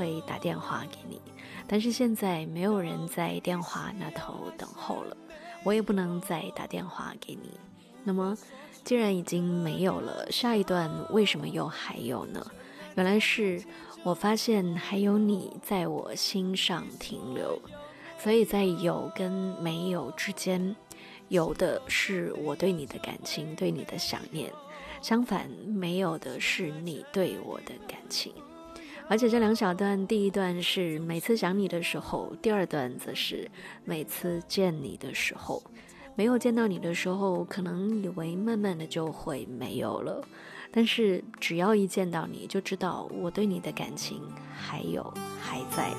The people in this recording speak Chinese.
会打电话给你，但是现在没有人在电话那头等候了，我也不能再打电话给你。那么既然已经没有了，下一段为什么又还有呢？原来是我发现还有你在我心上停留，所以在有跟没有之间，有的是我对你的感情，对你的想念，相反没有的是你对我的感情。而且这两小段，第一段是每次想你的时候，第二段则是每次见你的时候。没有见到你的时候，可能以为慢慢的就会没有了，但是只要一见到你，就知道我对你的感情还在。